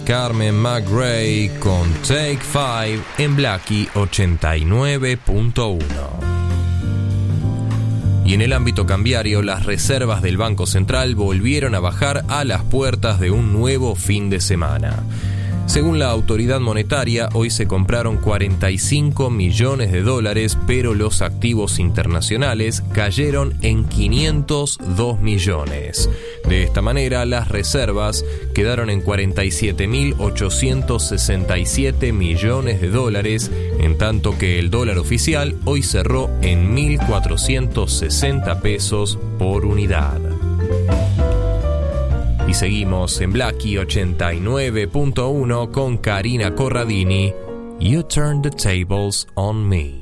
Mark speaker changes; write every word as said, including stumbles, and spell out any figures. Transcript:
Speaker 1: Carmen McRae con Take Five en Blackie ochenta y nueve punto uno. Y en el ámbito cambiario, las reservas del Banco Central volvieron a bajar a las puertas de un nuevo fin de semana. Según la autoridad monetaria, hoy se compraron cuarenta y cinco millones de dólares, pero los activos internacionales cayeron en quinientos dos millones. De esta manera, las reservas quedaron en cuarenta y siete mil ochocientos sesenta y siete millones de dólares, en tanto que el dólar oficial hoy cerró en mil cuatrocientos sesenta pesos por unidad. Y seguimos en Blackie ochenta y nueve punto uno con Karina Corradini. You Turn the Tables on Me.